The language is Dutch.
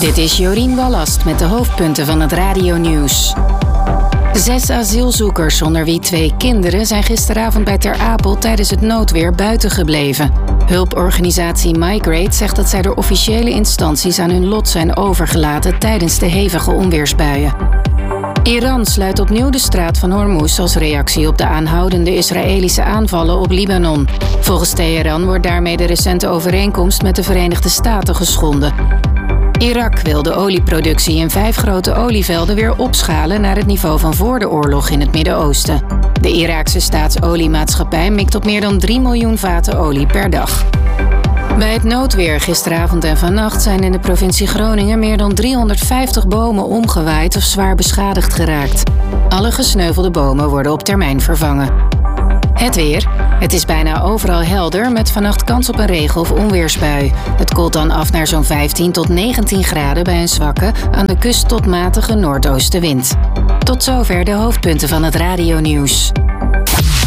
Dit is Jorien Wallast met de hoofdpunten van het radionieuws. 6 asielzoekers, onder wie 2 kinderen, zijn gisteravond bij Ter Apel tijdens het noodweer buiten gebleven. Hulporganisatie Migrate zegt dat zij door officiële instanties aan hun lot zijn overgelaten tijdens de hevige onweersbuien. Iran sluit opnieuw de straat van Hormuz als reactie op de aanhoudende Israëlische aanvallen op Libanon. Volgens Teheran wordt daarmee de recente overeenkomst met de Verenigde Staten geschonden. Irak wil de olieproductie in 5 grote olievelden weer opschalen naar het niveau van voor de oorlog in het Midden-Oosten. De Iraakse staatsoliemaatschappij mikt op meer dan 3 miljoen vaten olie per dag. Bij het noodweer gisteravond en vannacht zijn in de provincie Groningen meer dan 350 bomen omgewaaid of zwaar beschadigd geraakt. Alle gesneuvelde bomen worden op termijn vervangen. Het weer. Het is bijna overal helder met vannacht kans op een regen- of onweersbui. Het koelt dan af naar zo'n 15 tot 19 graden bij een zwakke, aan de kust tot matige noordoostenwind. Tot zover de hoofdpunten van het radionieuws.